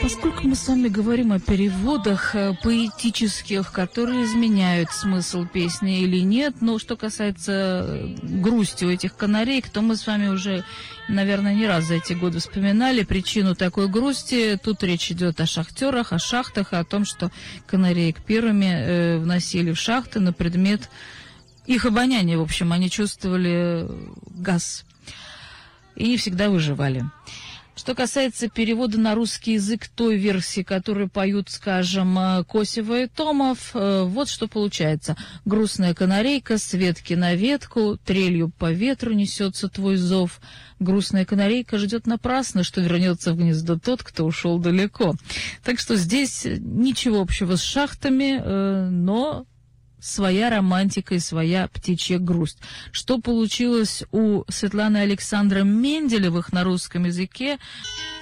Поскольку мы с вами говорим о переводах поэтических, которые изменяют смысл песни или нет, но что касается грусти у этих канареек, то мы с вами уже, наверное, не раз за эти годы вспоминали причину такой грусти. Тут речь идет о шахтерах, о шахтах, о том, что канареек первыми вносили в шахты на предмет их обоняния. В общем, они чувствовали газ и не всегда выживали. Что касается перевода на русский язык той версии, которую поют, скажем, Косева и Томов, вот что получается. «Грустная канарейка с ветки на ветку, трелью по ветру несется твой зов. Грустная канарейка ждет напрасно, что вернется в гнездо тот, кто ушел далеко». Так что здесь ничего общего с шахтами, но своя романтика и своя птичья грусть. Что получилось у Светланы Александра Менделевых на русском языке,